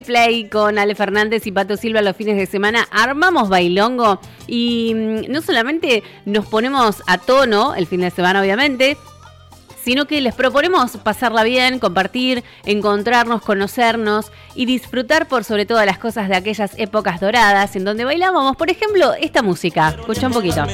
Play con Ale Fernández y Pato Silva los fines de semana, armamos bailongo y no solamente nos ponemos a tono el fin de semana, obviamente, sino que les proponemos pasarla bien, compartir, encontrarnos, conocernos y disfrutar por sobre todas las cosas de aquellas épocas doradas en donde bailábamos, por ejemplo, esta música. Escucha un poquito.